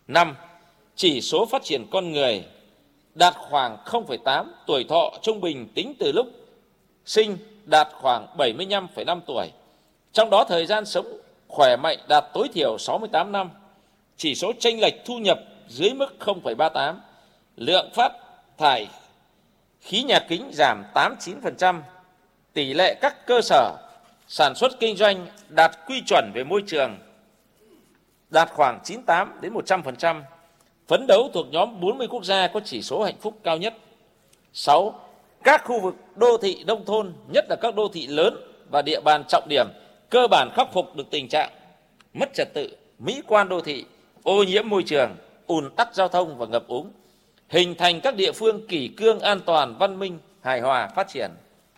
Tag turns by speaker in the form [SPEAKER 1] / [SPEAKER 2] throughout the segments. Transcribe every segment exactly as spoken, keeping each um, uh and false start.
[SPEAKER 1] Năm, chỉ số phát triển con người đạt khoảng không phẩy tám tuổi thọ trung bình tính từ lúc sinh đạt khoảng bảy mươi lăm phẩy năm tuổi. Trong đó thời gian sống khỏe mạnh đạt tối thiểu sáu mươi tám năm. Chỉ số chênh lệch thu nhập dưới mức không phẩy ba mươi tám. Lượng phát thải khí nhà kính giảm tám mươi chín phần trăm. Tỷ lệ các cơ sở sản xuất kinh doanh đạt quy chuẩn về môi trường đạt khoảng chín mươi tám đến một trăm phần trăm. Phấn đấu thuộc nhóm bốn mươi quốc gia có chỉ số hạnh phúc cao nhất. Sáu, các khu vực đô thị nông thôn, nhất là các đô thị lớn và địa bàn trọng điểm, cơ bản khắc phục được tình trạng mất trật tự, mỹ quan đô thị, ô nhiễm môi trường, ùn tắc giao thông và ngập úng, hình thành các địa phương kỷ cương, an toàn, văn minh, hài hòa, phát triển.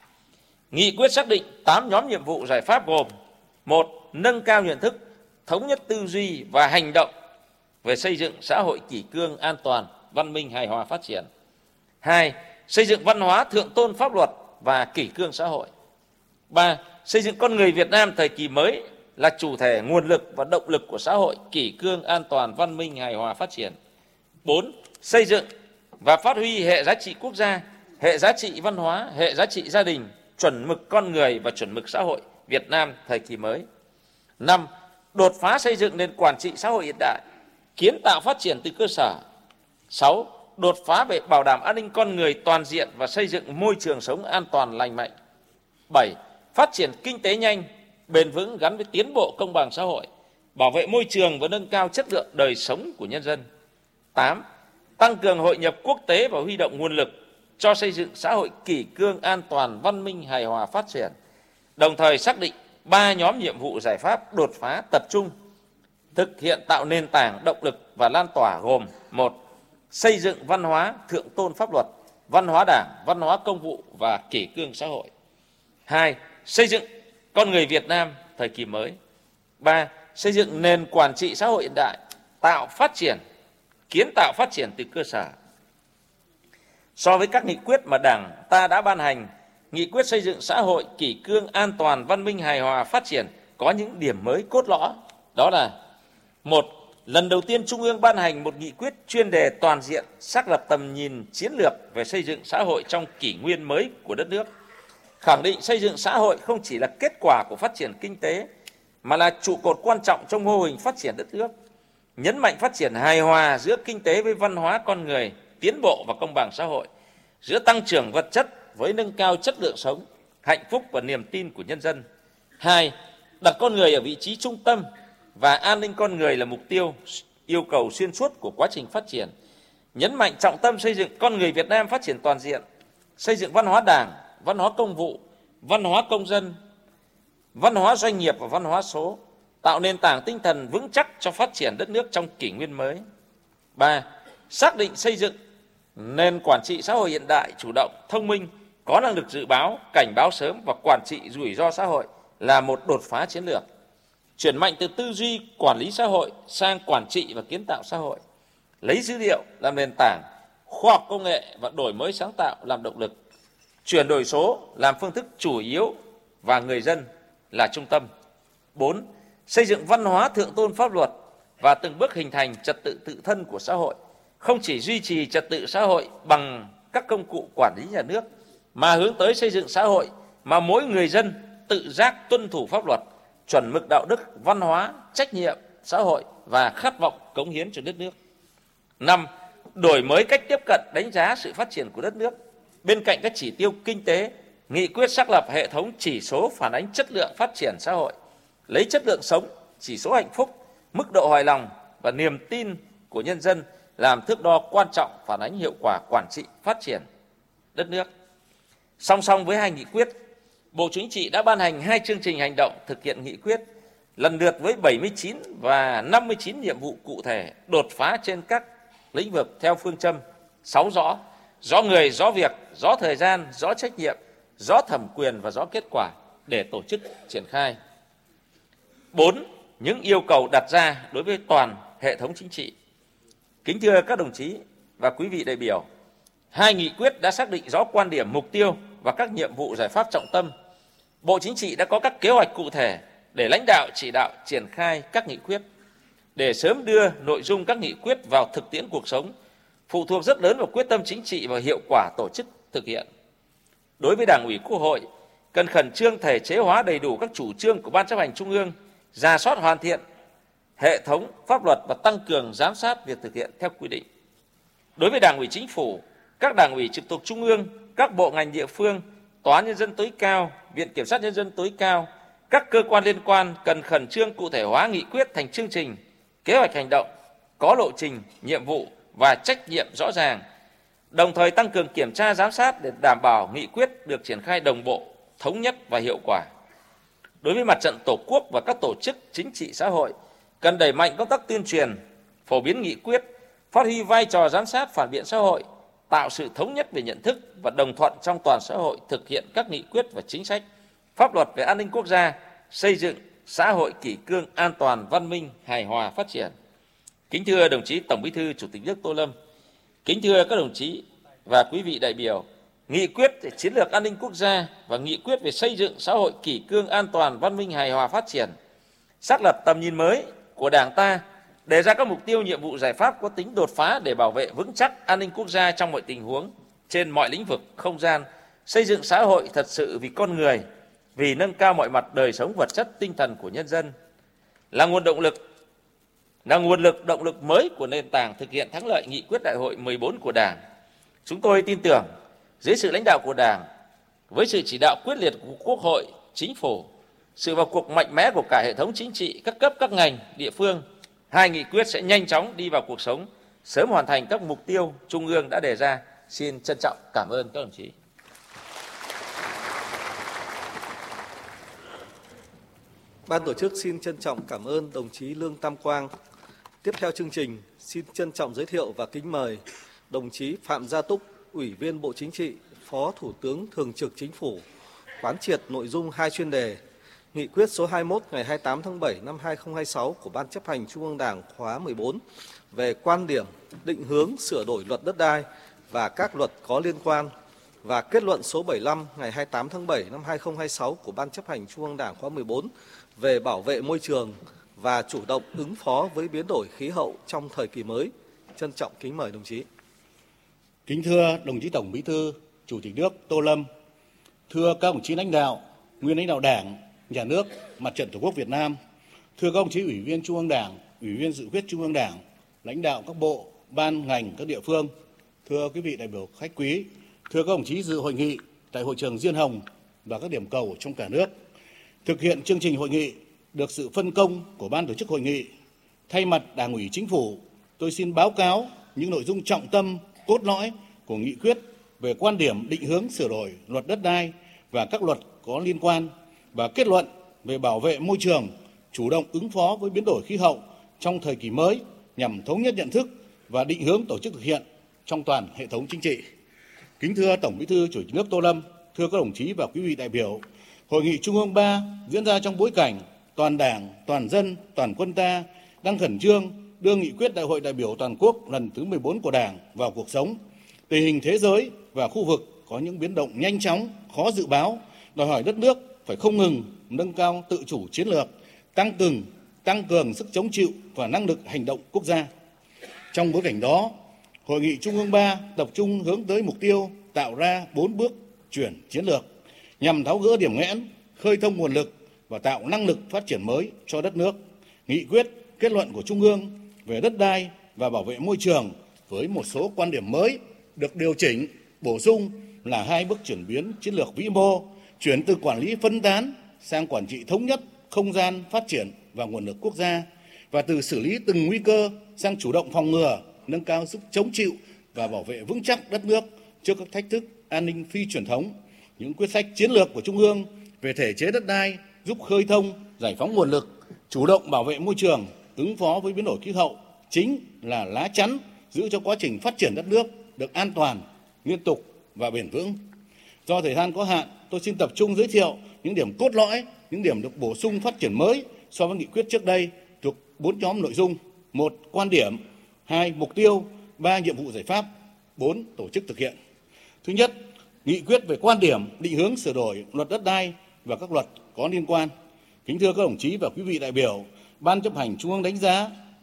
[SPEAKER 1] Nghị quyết xác định tám nhóm nhiệm vụ giải pháp gồm: một, nâng cao nhận thức, thống nhất tư duy và hành động về xây dựng xã hội kỷ cương, an toàn, văn minh, hài hòa, phát triển. Hai, xây dựng văn hóa thượng tôn pháp luật và kỷ cương xã hội. Ba, xây dựng con người Việt Nam thời kỳ mới là chủ thể, nguồn lực và động lực của xã hội kỷ cương, an toàn, văn minh, hài hòa, phát triển. Bốn, xây dựng và phát huy hệ giá trị quốc gia, hệ giá trị văn hóa, hệ giá trị gia đình, chuẩn mực con người và chuẩn mực xã hội Việt Nam thời kỳ mới. Năm, đột phá xây dựng nền quản trị xã hội hiện đại, kiến tạo phát triển từ cơ sở. Sáu, đột phá về bảo đảm an ninh con người toàn diện và xây dựng môi trường sống an toàn lành mạnh. Bảy, phát triển kinh tế nhanh, bền vững gắn với tiến bộ công bằng xã hội, bảo vệ môi trường và nâng cao chất lượng đời sống của nhân dân. Tám, tăng cường hội nhập quốc tế và huy động nguồn lực cho xây dựng xã hội kỷ cương, an toàn, văn minh, hài hòa, phát triển. Đồng thời xác định ba nhóm nhiệm vụ giải pháp đột phá tập trung thực hiện tạo nền tảng, động lực và lan tỏa gồm: một, xây dựng văn hóa thượng tôn pháp luật, văn hóa đảng, văn hóa công vụ và kỷ cương xã hội. Hai, xây dựng con người Việt Nam thời kỳ mới. Ba, xây dựng nền quản trị xã hội hiện đại, tạo phát triển, kiến tạo phát triển từ cơ sở. So với các nghị quyết mà Đảng ta đã ban hành, nghị quyết xây dựng xã hội kỷ cương, an toàn, văn minh, hài hòa, phát triển có những điểm mới cốt lõi. Đó là: một, lần đầu tiên Trung ương ban hành một nghị quyết chuyên đề toàn diện xác lập tầm nhìn chiến lược về xây dựng xã hội trong kỷ nguyên mới của đất nước, khẳng định xây dựng xã hội không chỉ là kết quả của phát triển kinh tế mà là trụ cột quan trọng trong mô hình phát triển đất nước, nhấn mạnh phát triển hài hòa giữa kinh tế với văn hóa con người, tiến bộ và công bằng xã hội, giữa tăng trưởng vật chất với nâng cao chất lượng sống, hạnh phúc và niềm tin của nhân dân. Hai, đặt con người ở vị trí trung tâm và an ninh con người là mục tiêu, yêu cầu xuyên suốt của quá trình phát triển, nhấn mạnh trọng tâm xây dựng con người Việt Nam phát triển toàn diện, xây dựng văn hóa đảng, văn hóa công vụ, văn hóa công dân, văn hóa doanh nghiệp và văn hóa số, tạo nền tảng tinh thần vững chắc cho phát triển đất nước trong kỷ nguyên mới. Ba, xác định xây dựng nền quản trị xã hội hiện đại, chủ động, thông minh, có năng lực dự báo, cảnh báo sớm và quản trị rủi ro xã hội là một đột phá chiến lược. Chuyển mạnh từ tư duy quản lý xã hội sang quản trị và kiến tạo xã hội, lấy dữ liệu làm nền tảng, khoa học công nghệ và đổi mới sáng tạo làm động lực, chuyển đổi số làm phương thức chủ yếu và người dân là trung tâm. Bốn, xây dựng văn hóa thượng tôn pháp luật và từng bước hình thành trật tự tự thân của xã hội, không chỉ duy trì trật tự xã hội bằng các công cụ quản lý nhà nước, mà hướng tới xây dựng xã hội mà mỗi người dân tự giác tuân thủ pháp luật, chuẩn mực đạo đức, văn hóa, trách nhiệm xã hội và khát vọng cống hiến cho đất nước. Năm, đổi mới cách tiếp cận đánh giá sự phát triển của đất nước. Bên cạnh các chỉ tiêu kinh tế, nghị quyết xác lập hệ thống chỉ số phản ánh chất lượng phát triển xã hội, lấy chất lượng sống, chỉ số hạnh phúc, mức độ hài lòng và niềm tin của nhân dân làm thước đo quan trọng phản ánh hiệu quả quản trị phát triển đất nước. Song song với hai nghị quyết, Bộ Chính trị đã ban hành hai chương trình hành động thực hiện nghị quyết, lần lượt với bảy mươi chín và năm mươi chín nhiệm vụ cụ thể đột phá trên các lĩnh vực theo phương châm sáu rõ: rõ người, rõ việc, rõ thời gian, rõ trách nhiệm, rõ thẩm quyền và rõ kết quả để tổ chức triển khai. Bốn, những yêu cầu đặt ra đối với toàn hệ thống chính trị. Kính thưa các đồng chí và quý vị đại biểu, hai nghị quyết đã xác định rõ quan điểm, mục tiêu và các nhiệm vụ giải pháp trọng tâm. Bộ Chính trị đã có các kế hoạch cụ thể để lãnh đạo chỉ đạo triển khai các nghị quyết. để sớm đưa nội dung các nghị quyết vào thực tiễn cuộc sống phụ thuộc rất lớn vào quyết tâm chính trị và hiệu quả tổ chức thực hiện. Đối với Đảng ủy Quốc hội, cần khẩn trương thể chế hóa đầy đủ các chủ trương của Ban Chấp hành Trung ương, rà soát hoàn thiện hệ thống pháp luật và tăng cường giám sát việc thực hiện theo quy định. Đối với Đảng ủy Chính phủ, các Đảng ủy trực thuộc Trung ương, các bộ ngành địa phương, Tòa án Nhân dân tối cao, Viện Kiểm sát Nhân dân tối cao, các cơ quan liên quan cần khẩn trương cụ thể hóa nghị quyết thành chương trình, kế hoạch hành động, có lộ trình, nhiệm vụ và trách nhiệm rõ ràng, đồng thời tăng cường kiểm tra giám sát để đảm bảo nghị quyết được triển khai đồng bộ, thống nhất và hiệu quả. Đối với Mặt trận Tổ quốc và các tổ chức chính trị xã hội, cần đẩy mạnh công tác tuyên truyền, phổ biến nghị quyết, phát huy vai trò giám sát phản biện xã hội, tạo sự thống nhất về nhận thức và đồng thuận trong toàn xã hội thực hiện các nghị quyết và chính sách, pháp luật về an ninh quốc gia, xây dựng xã hội kỷ cương, an toàn, văn minh, hài hòa, phát triển. Kính thưa đồng chí Tổng Bí thư Chủ tịch nước Tô Lâm, kính thưa các đồng chí và quý vị đại biểu, nghị quyết về chiến lược an ninh quốc gia và nghị quyết về xây dựng xã hội kỷ cương, an toàn, văn minh, hài hòa, phát triển xác lập tầm nhìn mới của Đảng ta, đề ra các mục tiêu, nhiệm vụ, giải pháp có tính đột phá để bảo vệ vững chắc an ninh quốc gia trong mọi tình huống, trên mọi lĩnh vực, không gian, xây dựng xã hội thật sự vì con người, vì nâng cao mọi mặt đời sống vật chất, tinh thần của nhân dân, là nguồn động lực, là nguồn lực động lực mới của nền tảng thực hiện thắng lợi nghị quyết Đại hội mười bốn của Đảng. Chúng tôi tin tưởng dưới sự lãnh đạo của Đảng, với sự chỉ đạo quyết liệt của Quốc hội, Chính phủ, sự vào cuộc mạnh mẽ của cả hệ thống chính trị, các cấp, các ngành, địa phương, hai nghị quyết sẽ nhanh chóng đi vào cuộc sống, sớm hoàn thành các mục tiêu Trung ương đã đề ra. Xin trân trọng cảm ơn các đồng chí.
[SPEAKER 2] Ban tổ chức xin trân trọng cảm ơn đồng chí Lương Tam Quang. Tiếp theo chương trình, xin trân trọng giới thiệu và kính mời đồng chí Phạm Gia Túc, Ủy viên Bộ Chính trị, Phó Thủ tướng Thường trực Chính phủ, quán triệt nội dung hai chuyên đề, nghị quyết số hai mươi mốt ngày hai mươi tám tháng bảy năm hai nghìn không trăm hai mươi sáu của Ban Chấp hành Trung ương Đảng khóa mười bốn về quan điểm, định hướng sửa đổi luật đất đai và các luật có liên quan, và kết luận số bảy mươi lăm ngày hai mươi tám tháng bảy năm hai nghìn không trăm hai mươi sáu của Ban Chấp hành Trung ương Đảng khóa mười bốn về bảo vệ môi trường và chủ động ứng phó với biến đổi khí hậu trong thời kỳ mới. Trân trọng kính mời đồng chí.
[SPEAKER 3] Kính thưa đồng chí Tổng Bí thư, Chủ tịch nước Tô Lâm, thưa các đồng chí lãnh đạo, nguyên lãnh đạo Đảng, Nhà nước, Mặt trận Tổ quốc Việt Nam, thưa các đồng chí Ủy viên Trung ương Đảng, Ủy viên Dự khuyết Trung ương Đảng, lãnh đạo các bộ, ban, ngành, các địa phương, thưa quý vị đại biểu khách quý, thưa các đồng chí dự hội nghị tại hội trường Diên Hồng và các điểm cầu trong cả nước. Thực hiện chương trình hội nghị được sự phân công của Ban tổ chức hội nghị, thay mặt Đảng ủy Chính phủ, tôi xin báo cáo những nội dung trọng tâm, cốt lõi của nghị quyết về quan điểm định hướng sửa đổi luật đất đai và các luật có liên quan, và kết luận về bảo vệ môi trường, chủ động ứng phó với biến đổi khí hậu trong thời kỳ mới nhằm thống nhất nhận thức và định hướng tổ chức thực hiện trong toàn hệ thống chính trị. Kính thưa Tổng Bí thư Chủ tịch nước Tô Lâm, thưa các đồng chí và quý vị đại biểu, Hội nghị Trung ương ba diễn ra trong bối cảnh toàn Đảng, toàn dân, toàn quân ta đang khẩn trương đưa nghị quyết Đại hội đại biểu toàn quốc lần thứ mười bốn của Đảng vào cuộc sống. Tình hình thế giới và khu vực có những biến động nhanh chóng, khó dự báo, đòi hỏi đất nước phải không ngừng nâng cao tự chủ chiến lược, tăng cường, tăng cường sức chống chịu và năng lực hành động quốc gia. Trong bối cảnh đó, Hội nghị Trung ương ba tập trung hướng tới mục tiêu tạo ra bốn bước chuyển chiến lược nhằm tháo gỡ điểm nghẽn, khơi thông nguồn lực và tạo năng lực phát triển mới cho đất nước. Nghị quyết, kết luận của Trung ương về đất đai và bảo vệ môi trường với một số quan điểm mới được điều chỉnh, bổ sung là hai bước chuyển biến chiến lược vĩ mô, chuyển từ quản lý phân tán sang quản trị thống nhất không gian phát triển và nguồn lực quốc gia, và từ xử lý từng nguy cơ sang chủ động phòng ngừa, nâng cao sức chống chịu và bảo vệ vững chắc đất nước trước các thách thức an ninh phi truyền thống. Những quyết sách chiến lược của Trung ương về thể chế đất đai giúp khơi thông, giải phóng nguồn lực, chủ động bảo vệ môi trường, ứng phó với biến đổi khí hậu chính là lá chắn giữ cho quá trình phát triển đất nước được an toàn, liên tục và bền vững. Do thời gian có hạn, tôi xin tập trung giới thiệu những điểm cốt lõi, những điểm được bổ sung phát triển mới so với nghị quyết trước đây thuộc bốn nhóm nội dung: một, quan điểm; hai, mục tiêu; ba, nhiệm vụ giải pháp; bốn, tổ chức thực hiện. Thứ nhất, nghị quyết về quan điểm định hướng sửa đổi luật đất đai và các luật có liên quan. Kính thưa các đồng chí và quý vị đại biểu, Ban chấp hành Trung ương đánh giá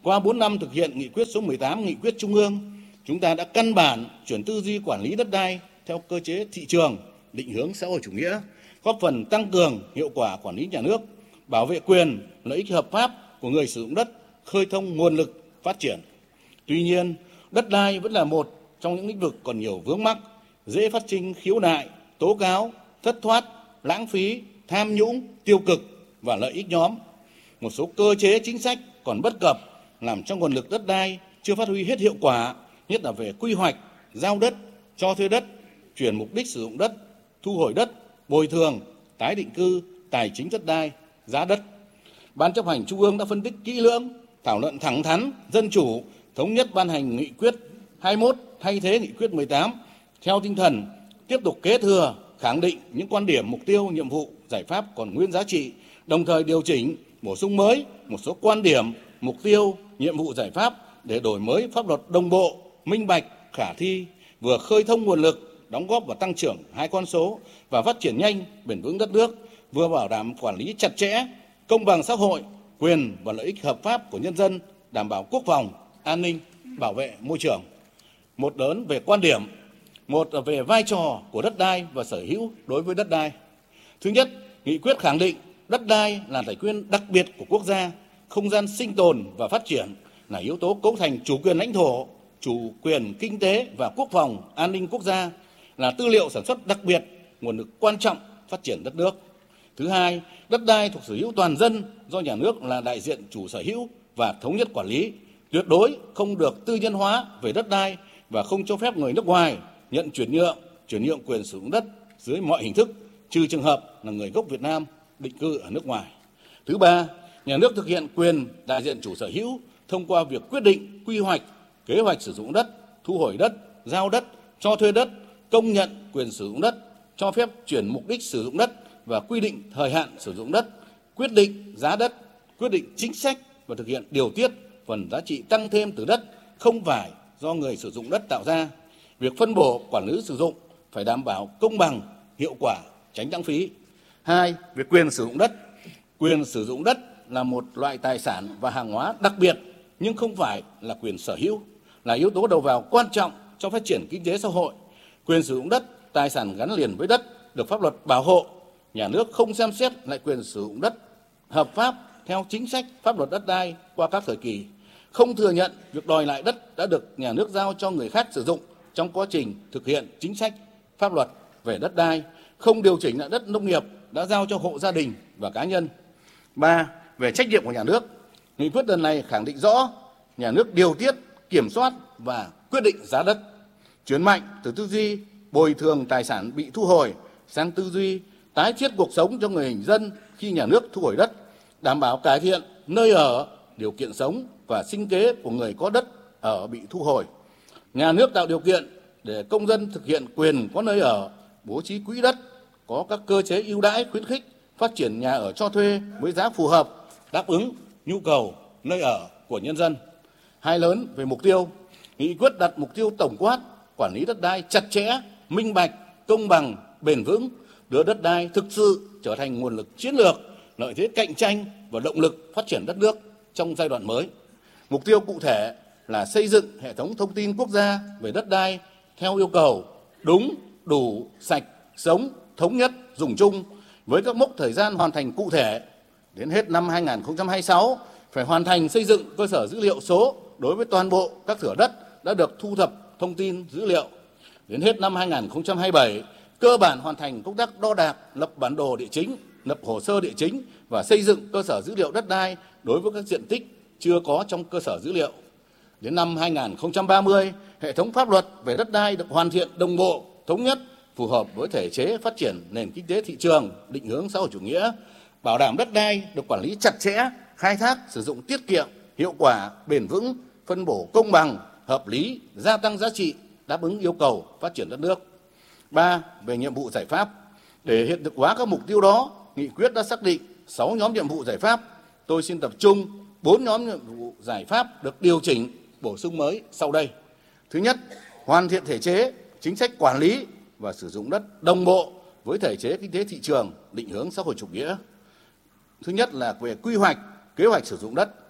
[SPEAKER 3] Qua bốn năm thực hiện nghị quyết số mười tám, nghị quyết Trung ương, chúng ta đã căn bản chuyển tư duy quản lý đất đai theo cơ chế thị trường, định hướng xã hội chủ nghĩa, góp phần tăng cường hiệu quả quản lý nhà nước, bảo vệ quyền, lợi ích hợp pháp của người sử dụng đất, khơi thông nguồn lực phát triển. Tuy nhiên, đất đai vẫn là một trong những lĩnh vực còn nhiều vướng mắc, dễ phát sinh khiếu nại, tố cáo, thất thoát, lãng phí, tham nhũng, tiêu cực và lợi ích nhóm. Một số cơ chế chính sách còn bất cập, làm cho nguồn lực đất đai chưa phát huy hết hiệu quả, nhất là về quy hoạch, giao đất, cho thuê đất, chuyển mục đích sử dụng đất, thu hồi đất, bồi thường, tái định cư, tài chính đất đai, giá đất. Ban chấp hành Trung ương đã phân tích kỹ lưỡng, thảo luận thẳng thắn, dân chủ, thống nhất ban hành nghị quyết hai mươi mốt thay thế nghị quyết mười tám theo tinh thần tiếp tục kế thừa, khẳng định những quan điểm, mục tiêu, nhiệm vụ, giải pháp còn nguyên giá trị, đồng thời điều chỉnh, bổ sung mới một số quan điểm, mục tiêu, nhiệm vụ, giải pháp để đổi mới pháp luật đồng bộ, minh bạch, khả thi, vừa khơi thông nguồn lực, đóng góp vào tăng trưởng hai con số và phát triển nhanh, bền vững đất nước, vừa bảo đảm quản lý chặt chẽ, công bằng xã hội, quyền và lợi ích hợp pháp của nhân dân, đảm bảo quốc phòng, an ninh, bảo vệ môi trường. Một lớn về quan điểm, một là về vai trò của đất đai và sở hữu đối với đất đai. Thứ nhất, nghị quyết khẳng định đất đai là tài nguyên đặc biệt của quốc gia, không gian sinh tồn và phát triển, là yếu tố cấu thành chủ quyền lãnh thổ, chủ quyền kinh tế và quốc phòng, an ninh quốc gia, là tư liệu sản xuất đặc biệt, nguồn lực quan trọng phát triển đất nước. Thứ hai, đất đai thuộc sở hữu toàn dân do nhà nước là đại diện chủ sở hữu và thống nhất quản lý, tuyệt đối không được tư nhân hóa về đất đai và không cho phép người nước ngoài nhận chuyển nhượng, chuyển nhượng quyền sử dụng đất dưới mọi hình thức, trừ trường hợp là người gốc Việt Nam định cư ở nước ngoài. Thứ ba, nhà nước thực hiện quyền đại diện chủ sở hữu thông qua việc quyết định quy hoạch, kế hoạch sử dụng đất, thu hồi đất, giao đất, cho thuê đất, công nhận quyền sử dụng đất, cho phép chuyển mục đích sử dụng đất và quy định thời hạn sử dụng đất, quyết định giá đất, quyết định chính sách và thực hiện điều tiết phần giá trị tăng thêm từ đất không phải do người sử dụng đất tạo ra. Việc phân bổ, quản lý sử dụng phải đảm bảo công bằng, hiệu quả, tránh lãng phí. Hai, về quyền sử dụng đất. Quyền sử dụng đất là một loại tài sản và hàng hóa đặc biệt nhưng không phải là quyền sở hữu, là yếu tố đầu vào quan trọng trong phát triển kinh tế xã hội. Quyền sử dụng đất, tài sản gắn liền với đất được pháp luật bảo hộ. Nhà nước không xem xét lại quyền sử dụng đất hợp pháp theo chính sách pháp luật đất đai qua các thời kỳ, không thừa nhận việc đòi lại đất đã được nhà nước giao cho người khác sử dụng trong quá trình thực hiện chính sách pháp luật về đất đai, không điều chỉnh lại đất nông nghiệp đã giao cho hộ gia đình và cá nhân. Ba, về trách nhiệm của nhà nước. Nghị quyết lần này khẳng định rõ nhà nước điều tiết, kiểm soát và quyết định giá đất, chuyển mạnh từ tư duy bồi thường tài sản bị thu hồi sang tư duy tái thiết cuộc sống cho người dân khi nhà nước thu hồi đất, đảm bảo cải thiện nơi ở, điều kiện sống và sinh kế của người có đất ở bị thu hồi. Nhà nước tạo điều kiện để công dân thực hiện quyền có nơi ở, bố trí quỹ đất, có các cơ chế ưu đãi khuyến khích phát triển nhà ở cho thuê với giá phù hợp, đáp ứng nhu cầu nơi ở của nhân dân. Hai lớn về mục tiêu, nghị quyết đặt mục tiêu tổng quát quản lý đất đai chặt chẽ, minh bạch, công bằng, bền vững, đưa đất đai thực sự trở thành nguồn lực chiến lược, lợi thế cạnh tranh và động lực phát triển đất nước trong giai đoạn mới. Mục tiêu cụ thể là xây dựng hệ thống thông tin quốc gia về đất đai theo yêu cầu đúng, đủ, sạch, sống, thống nhất, dùng chung với các mốc thời gian hoàn thành cụ thể. Đến hết năm hai nghìn không trăm hai mươi sáu phải hoàn thành xây dựng cơ sở dữ liệu số đối với toàn bộ các thửa đất đã được thu thập thông tin dữ liệu. Đến hết năm hai nghìn không trăm hai mươi bảy cơ bản hoàn thành công tác đo đạc, lập bản đồ địa chính, lập hồ sơ địa chính và xây dựng cơ sở dữ liệu đất đai đối với các diện tích chưa có trong cơ sở dữ liệu. Đến năm hai nghìn không trăm ba mươi, hệ thống pháp luật về đất đai được hoàn thiện đồng bộ, thống nhất, phù hợp với thể chế phát triển nền kinh tế thị trường, định hướng xã hội chủ nghĩa, bảo đảm đất đai được quản lý chặt chẽ, khai thác, sử dụng tiết kiệm, hiệu quả, bền vững, phân bổ công bằng, hợp lý, gia tăng giá trị, đáp ứng yêu cầu phát triển đất nước. Ba, về nhiệm vụ giải pháp. Để hiện thực hóa các mục tiêu đó, nghị quyết đã xác định sáu nhóm nhiệm vụ giải pháp. Tôi xin tập trung bốn nhóm nhiệm vụ giải pháp được điều chỉnh, bổ sung mới sau đây. Thứ nhất, hoàn thiện thể chế, chính sách quản lý và sử dụng đất đồng bộ với thể chế kinh tế thị trường, định hướng xã hội chủ nghĩa. Thứ nhất là về quy hoạch, kế hoạch sử dụng đất.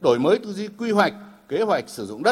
[SPEAKER 3] đổi mới tư duy quy hoạch, kế hoạch sử dụng đất